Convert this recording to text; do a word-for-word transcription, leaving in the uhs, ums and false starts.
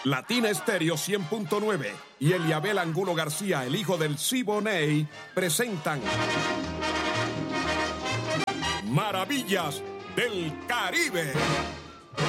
Latina Estéreo cien punto nueve y Eliabel Angulo García, el hijo del Siboney, presentan Maravillas del Caribe.